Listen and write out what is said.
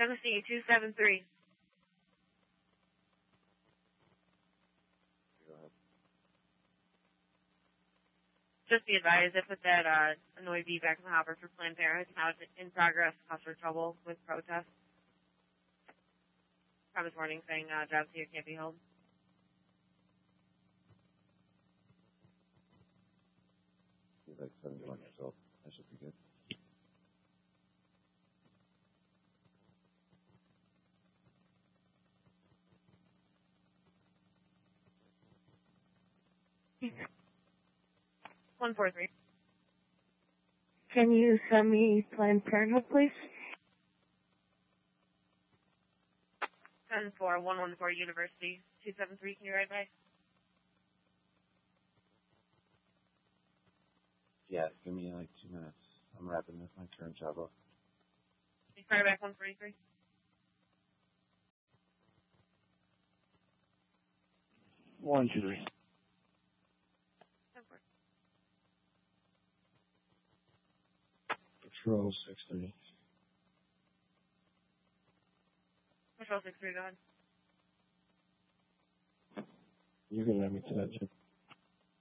Tennessee 273. Just be advised, I put that annoy bee back in the hopper for Planned Parenthood. Now it's in progress, cause for trouble with protests. Promise warning saying jobs here can't be held. You're like 71 years old. That should be good. Okay. 143. Can you send me Planned Parenthood, please? 104 University 273. Can you ride by? Yeah, give me like 2 minutes. I'm wrapping with my current job up. Can you fire back 143? One, two, three. Patrol 6-3. Patrol 6-3, go ahead. You can let me to that, Jim.